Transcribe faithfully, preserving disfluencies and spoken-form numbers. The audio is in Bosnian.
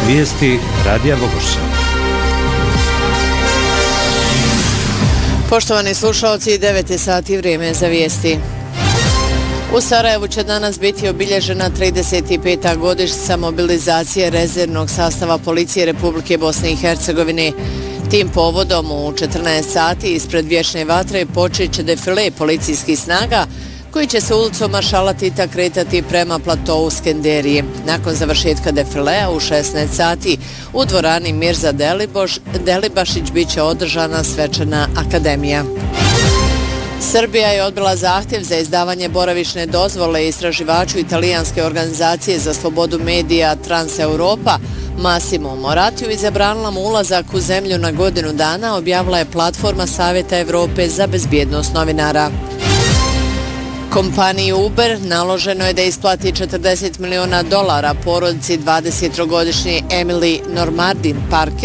Vijesti Radija Bogoša. Poštovani slušalci, devet je sati, vrijeme za vijesti. U Sarajevu će danas biti obilježena trideset peta godišnjica mobilizacije rezervnog sastava Policije Republike Bosne i Hercegovine. Tim povodom u četrnaest sati ispred Vječne vatre počet će defile policijskih snaga koji će se ulicom Maršala Tita kretati prema platovu Skenderije. Nakon završetka defilea u šesnaest sati u dvorani Mirza Deliboš, Delibašić bit će održana svečana akademija. Srbija je odbila zahtjev za izdavanje boravišne dozvole istraživaču italijanske organizacije za slobodu medija Trans Europa Massimo Moratiju i zabranila mu ulazak u zemlju na godinu dana, objavila je platforma Savjeta Evrope za bezbjednost novinara. Kompaniji Uber naloženo je da isplati četrdeset miliona dolara porodici dvadesettrogodišnje Emily Normandin Parker